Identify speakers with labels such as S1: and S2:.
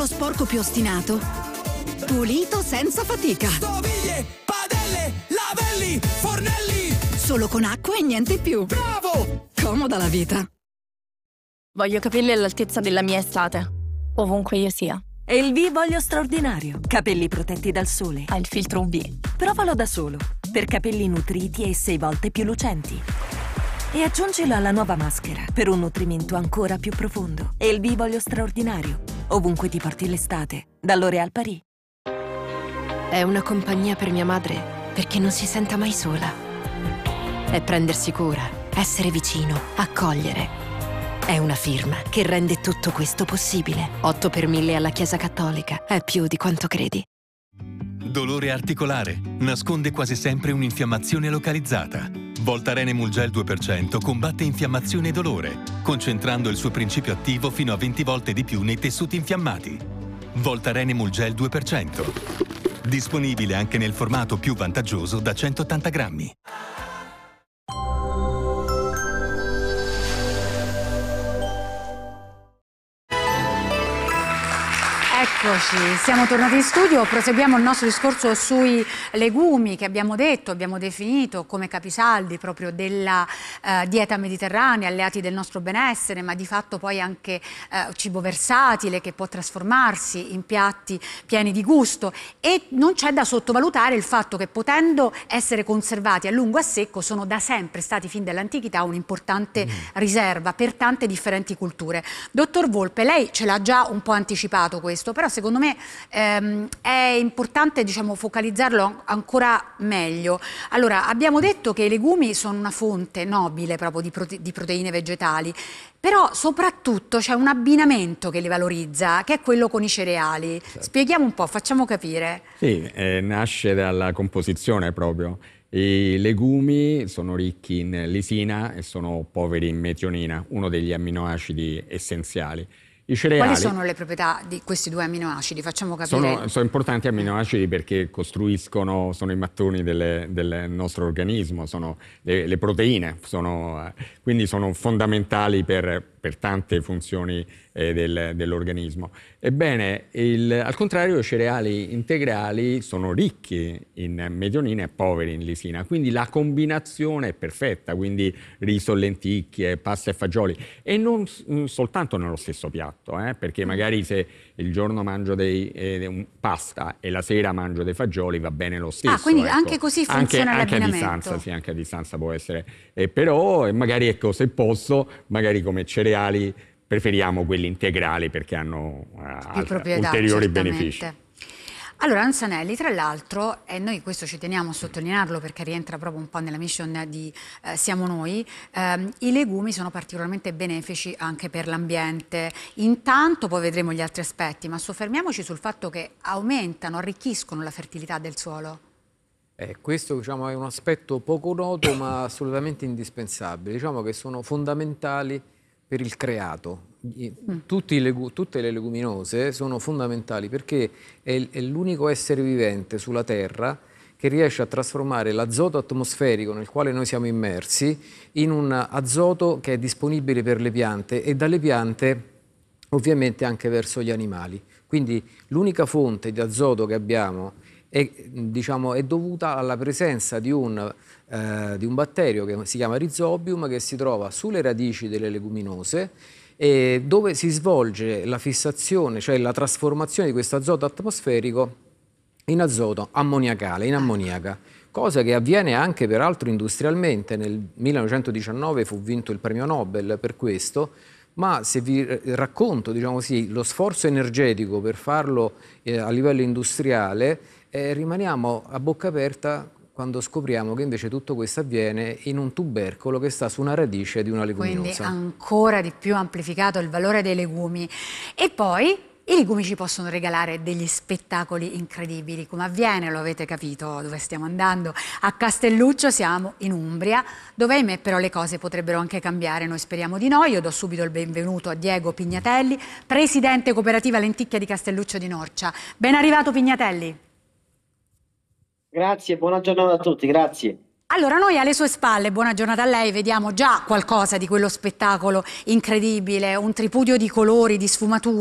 S1: lo sporco più ostinato, pulito senza fatica.
S2: Stoviglie, padelle, lavelli, fornelli.
S1: Solo con acqua e niente più.
S2: Bravo!
S1: Comoda la vita.
S3: Voglio capelli all'altezza della mia estate, ovunque io sia.
S4: E il V-Voglio straordinario. Capelli protetti dal sole.
S3: Ha il filtro UV.
S4: Provalo da solo. Per capelli nutriti e 6 volte più lucenti. E aggiungilo alla nuova maschera per un nutrimento ancora più profondo. E il V-Voglio straordinario. Ovunque ti porti l'estate. Da L'Oréal Paris.
S5: È una compagnia per mia madre perché non si senta mai sola. È prendersi cura, essere vicino, accogliere. È una firma che rende tutto questo possibile. 8 per 1000 alla Chiesa Cattolica. È più di quanto credi.
S6: Dolore articolare. Nasconde quasi sempre un'infiammazione localizzata. Voltaren Emulgel 2% combatte infiammazione e dolore, concentrando il suo principio attivo fino a 20 volte di più nei tessuti infiammati. Voltaren Emulgel 2%. Disponibile anche nel formato più vantaggioso da 180 grammi.
S7: Eccoci, siamo tornati in studio, proseguiamo il nostro discorso sui legumi che abbiamo definito come capisaldi proprio della dieta mediterranea, alleati del nostro benessere, ma di fatto poi anche cibo versatile che può trasformarsi in piatti pieni di gusto, e non c'è da sottovalutare il fatto che, potendo essere conservati a lungo a secco, sono da sempre stati fin dall'antichità un'importante riserva per tante differenti culture. Dottor Volpe, lei ce l'ha già un po' anticipato questo, però secondo me è importante, diciamo, focalizzarlo ancora meglio. Allora, abbiamo detto che i legumi sono una fonte nobile proprio di proteine vegetali, però soprattutto c'è un abbinamento che li valorizza, che è quello con i cereali. Certo. Spieghiamo un po', facciamo capire.
S8: Sì, nasce dalla composizione proprio. I legumi sono ricchi in lisina e sono poveri in metionina, uno degli amminoacidi essenziali. I cereali,
S7: quali sono le proprietà di questi due amminoacidi? Facciamo capire.
S8: Sono importanti amminoacidi perché costruiscono, sono i mattoni del nostro organismo, sono le proteine, quindi sono fondamentali per tante funzioni dell'organismo. Ebbene, al contrario, i cereali integrali sono ricchi in metionina e poveri in lisina, quindi la combinazione è perfetta, quindi riso, lenticchie, pasta e fagioli, e non soltanto nello stesso piatto, perché magari se il giorno mangio pasta e la sera mangio dei fagioli va bene lo stesso.
S7: Quindi
S8: ecco.
S7: Anche così funziona
S8: anche
S7: l'abbinamento.
S8: a distanza, sì, anche a distanza può essere. Però magari, ecco, se posso, magari come cereali preferiamo quelli integrali perché hanno ulteriori benefici.
S7: Allora, Anzanelli, tra l'altro, e noi questo ci teniamo a sottolinearlo perché rientra proprio un po' nella mission di Siamo Noi, i legumi sono particolarmente benefici anche per l'ambiente. Intanto poi vedremo gli altri aspetti, ma soffermiamoci sul fatto che aumentano, arricchiscono la fertilità del suolo.
S9: Questo, diciamo, è un aspetto poco noto ma assolutamente indispensabile. Diciamo che sono fondamentali per il creato. Tutte le leguminose sono fondamentali perché è l'unico essere vivente sulla Terra che riesce a trasformare l'azoto atmosferico nel quale noi siamo immersi in un azoto che è disponibile per le piante e dalle piante ovviamente anche verso gli animali. Quindi l'unica fonte di azoto che abbiamo è dovuta alla presenza di un batterio che si chiama Rhizobium, che si trova sulle radici delle leguminose, dove si svolge la fissazione, cioè la trasformazione di questo azoto atmosferico in azoto ammoniacale, in ammoniaca, cosa che avviene anche peraltro industrialmente. Nel 1919 fu vinto il premio Nobel per questo, ma se vi racconto, diciamo così, lo sforzo energetico per farlo a livello industriale, rimaniamo a bocca aperta quando scopriamo che invece tutto questo avviene in un tubercolo che sta su una radice di una leguminosa.
S7: Quindi ancora di più amplificato il valore dei legumi. E poi i legumi ci possono regalare degli spettacoli incredibili, come avviene, lo avete capito dove stiamo andando, a Castelluccio, siamo in Umbria, dove ahimè però le cose potrebbero anche cambiare, noi speriamo di no. Io do subito il benvenuto a Diego Pignatelli, presidente cooperativa Lenticchia di Castelluccio di Norcia. Ben arrivato Pignatelli.
S10: Grazie, buona giornata a tutti, grazie.
S7: Allora, noi alle sue spalle, buona giornata a lei, vediamo già qualcosa di quello spettacolo incredibile, un tripudio di colori, di sfumature.